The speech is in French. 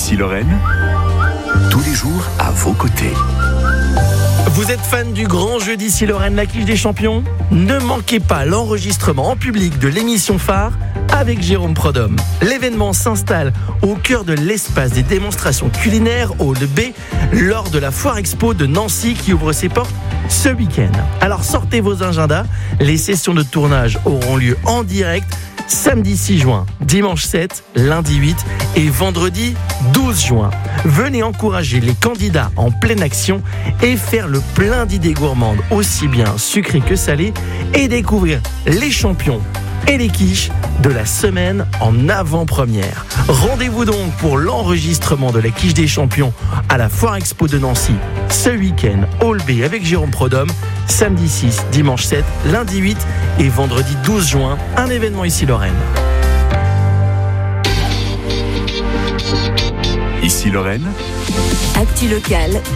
Ici Lorraine, tous les jours à vos côtés. Vous êtes fan du grand jeu d'ici Lorraine, la quiche des champions ? Ne manquez pas l'enregistrement en public de l'émission phare avec Jérôme Prodhomme. L'événement s'installe au cœur de l'espace des démonstrations culinaires Hall B lors de la Foire Expo de Nancy qui ouvre ses portes ce week-end. Alors sortez vos agendas, les sessions de tournage auront lieu en direct samedi 6 juin, dimanche 7, lundi 8 et vendredi 12 juin. Venez encourager les candidats en pleine action et faire le plein d'idées gourmandes, aussi bien sucrées que salées, et découvrir les champions et les quiches de la semaine en avant-première. Rendez-vous donc pour l'enregistrement de la quiche des champions à la Foire Expo de Nancy ce week-end, Hall B avec Jérôme Prodhomme, samedi 6, dimanche 7, lundi 8 et vendredi 12 juin, un événement ici Lorraine. Ici Lorraine, Actu locale,